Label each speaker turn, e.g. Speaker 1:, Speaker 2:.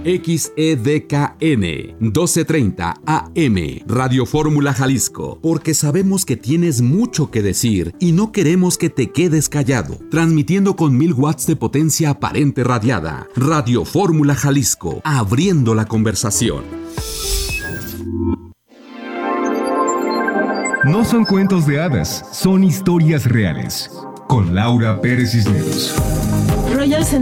Speaker 1: XEDKN 1230 AM, Radio Fórmula Jalisco, porque sabemos que tienes mucho que decir y no queremos que te quedes callado. Transmitiendo con 1000 watts de potencia aparente radiada. Radio Fórmula Jalisco, abriendo la conversación.
Speaker 2: No son cuentos de hadas, son historias reales. Con Laura Pérez Cisneros.
Speaker 3: Royal